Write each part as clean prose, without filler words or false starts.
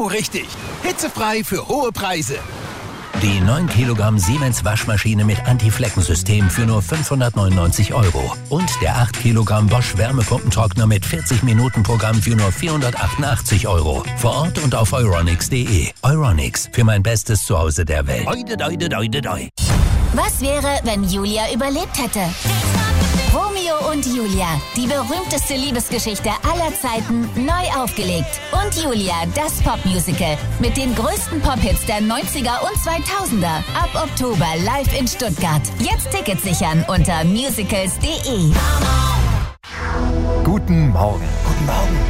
richtig. Hitzefrei für hohe Preise. Die 9 Kilogramm Siemens Waschmaschine mit Anti-Flecken-System für nur 599 €. Und der 8 Kilogramm Bosch Wärmepumpentrockner mit 40-Minuten-Programm für nur 488 €. Vor Ort und auf euronics.de. Euronics, für mein bestes Zuhause der Welt. Was wäre, wenn Julia überlebt hätte? Romeo und Julia, die berühmteste Liebesgeschichte aller Zeiten, neu aufgelegt. Und Julia, das Popmusical mit den größten Pop-Hits der 90er und 2000er. Ab Oktober live in Stuttgart. Jetzt Tickets sichern unter musicals.de. Guten Morgen. Guten Morgen.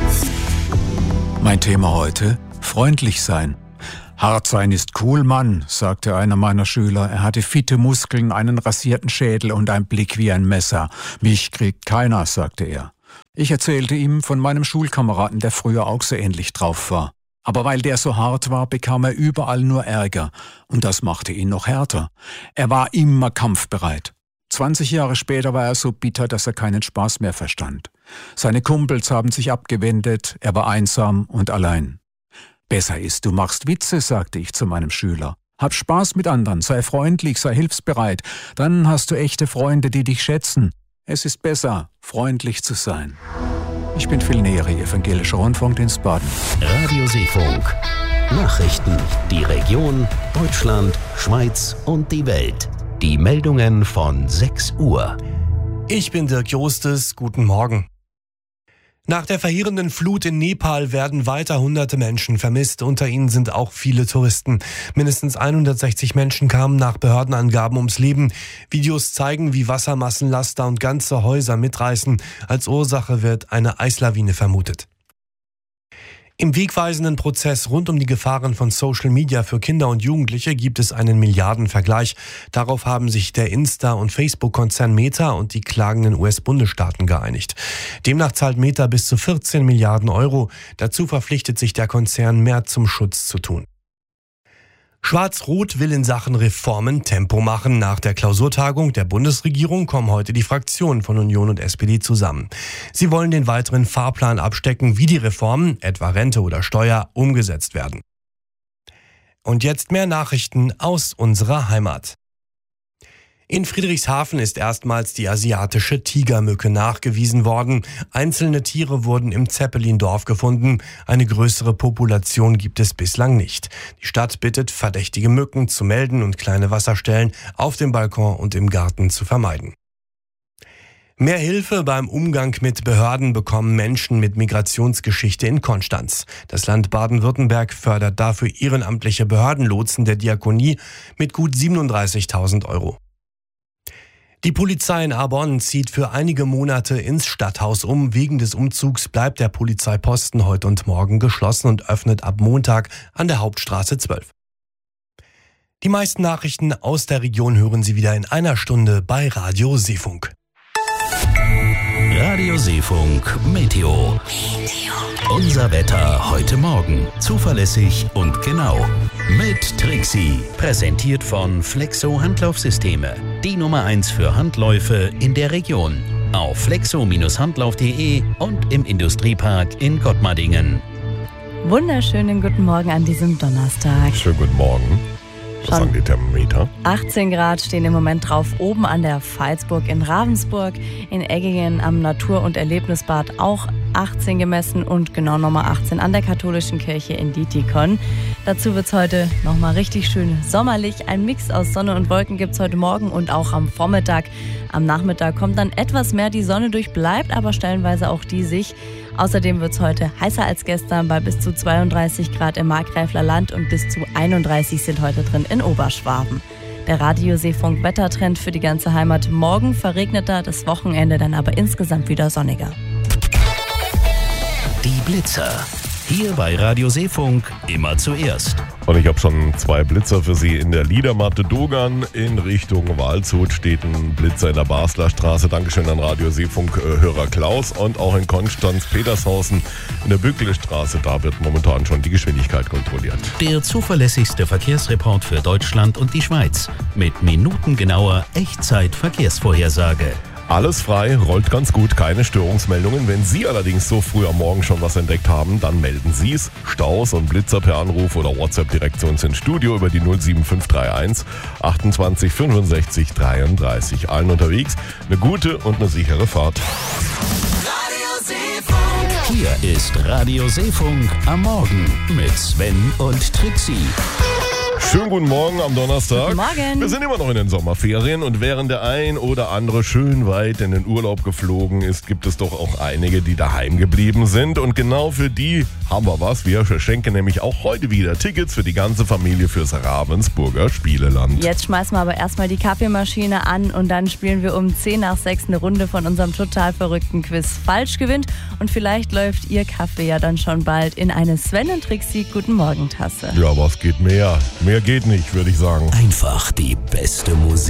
Mein Thema heute: freundlich sein. Hart sein ist cool, Mann, sagte einer meiner Schüler. Er hatte fitte Muskeln, einen rasierten Schädel und einen Blick wie ein Messer. Mich kriegt keiner, sagte er. Ich erzählte ihm von meinem Schulkameraden, der früher auch so ähnlich drauf war. Aber weil der so hart war, bekam er überall nur Ärger. Und das machte ihn noch härter. Er war immer kampfbereit. 20 Jahre später war er so bitter, dass er keinen Spaß mehr verstand. Seine Kumpels haben sich abgewendet, er war einsam und allein. Besser ist, du machst Witze, sagte ich zu meinem Schüler. Hab Spaß mit anderen, sei freundlich, sei hilfsbereit. Dann hast du echte Freunde, die dich schätzen. Es ist besser, freundlich zu sein. Ich bin Phil Neri, Evangelischer Rundfunkdienst Baden. Radio Seefunk. Nachrichten. Die Region, Deutschland, Schweiz und die Welt. Die Meldungen von 6 Uhr. Ich bin Dirk Jostes. Guten Morgen. Nach der verheerenden Flut in Nepal werden weiter hunderte Menschen vermisst. Unter ihnen sind auch viele Touristen. Mindestens 160 Menschen kamen nach Behördenangaben ums Leben. Videos zeigen, wie Wassermassenlaster und ganze Häuser mitreißen. Als Ursache wird eine Eislawine vermutet. Im wegweisenden Prozess rund um die Gefahren von Social Media für Kinder und Jugendliche gibt es einen Milliardenvergleich. Darauf haben sich der Insta- und Facebook-Konzern Meta und die klagenden US-Bundesstaaten geeinigt. Demnach zahlt Meta bis zu 14 Milliarden €. Dazu verpflichtet sich der Konzern, mehr zum Schutz zu tun. Schwarz-Rot will in Sachen Reformen Tempo machen. Nach der Klausurtagung der Bundesregierung kommen heute die Fraktionen von Union und SPD zusammen. Sie wollen den weiteren Fahrplan abstecken, wie die Reformen, etwa Rente oder Steuer, umgesetzt werden. Und jetzt mehr Nachrichten aus unserer Heimat. In Friedrichshafen ist erstmals die asiatische Tigermücke nachgewiesen worden. Einzelne Tiere wurden im Zeppelindorf gefunden. Eine größere Population gibt es bislang nicht. Die Stadt bittet, verdächtige Mücken zu melden und kleine Wasserstellen auf dem Balkon und im Garten zu vermeiden. Mehr Hilfe beim Umgang mit Behörden bekommen Menschen mit Migrationsgeschichte in Konstanz. Das Land Baden-Württemberg fördert dafür ehrenamtliche Behördenlotsen der Diakonie mit gut 37.000 €. Die Polizei in Arbonne zieht für einige Monate ins Stadthaus um. Wegen des Umzugs bleibt der Polizeiposten heute und morgen geschlossen und öffnet ab Montag an der Hauptstraße 12. Die meisten Nachrichten aus der Region hören Sie wieder in einer Stunde bei Radio Seefunk. Radio Seefunk Meteo. Unser Wetter heute Morgen. Zuverlässig und genau. Mit Trixie. Präsentiert von Flexo Handlaufsysteme. Die Nummer 1 für Handläufe in der Region. Auf flexo-handlauf.de und im Industriepark in Gottmardingen. Wunderschönen guten Morgen an diesem Donnerstag. Schönen guten Morgen. Was sagen die Thermometer? 18 Grad stehen im Moment drauf, oben an der Pfalzburg in Ravensburg, in Eggingen am Natur- und Erlebnisbad auch 18 gemessen und genau nochmal 18 an der katholischen Kirche in Dietikon. Dazu wird es heute nochmal richtig schön sommerlich. Ein Mix aus Sonne und Wolken gibt es heute Morgen und auch am Vormittag. Am Nachmittag kommt dann etwas mehr die Sonne durch, bleibt aber stellenweise auch diesig. Außerdem wird es heute heißer als gestern bei bis zu 32 Grad im Markgräfler Land und bis zu 31 sind heute drin in Oberschwaben. Der Radio Seefunk Wettertrend für die ganze Heimat: morgen verregneter, das Wochenende dann aber insgesamt wieder sonniger. Die Blitzer. Hier bei Radio Seefunk immer zuerst. Und ich habe schon 2 Blitzer für Sie. In der Liedermatte Dogan in Richtung Waldshut steht ein Blitzer in der Basler Straße. Dankeschön an Radio Seefunk-Hörer Klaus. Und auch in Konstanz-Petershausen in der Bückelestraße. Da wird momentan schon die Geschwindigkeit kontrolliert. Der zuverlässigste Verkehrsreport für Deutschland und die Schweiz. Mit minutengenauer Echtzeit-Verkehrsvorhersage. Alles frei, rollt ganz gut, keine Störungsmeldungen. Wenn Sie allerdings so früh am Morgen schon was entdeckt haben, dann melden Sie es. Staus und Blitzer per Anruf oder WhatsApp direkt zu uns ins Studio über die 07531 28 65 33. Allen unterwegs eine gute und eine sichere Fahrt. Hier ist Radio Seefunk am Morgen mit Sven und Trixie. Schönen guten Morgen am Donnerstag. Guten Morgen. Wir sind immer noch in den Sommerferien und während der ein oder andere schön weit in den Urlaub geflogen ist, gibt es doch auch einige, die daheim geblieben sind. Und genau für die haben wir was. Wir verschenken nämlich auch heute wieder Tickets für die ganze Familie fürs Ravensburger Spieleland. Jetzt schmeißen wir aber erstmal die Kaffeemaschine an und dann spielen wir um 10 nach 6 eine Runde von unserem total verrückten Quiz Falsch gewinnt. Und vielleicht läuft Ihr Kaffee ja dann schon bald in eine Sven und Trixie Guten Morgen Tasse. Ja, was geht mehr? Mehr geht nicht, würde ich sagen. Einfach die beste Musik.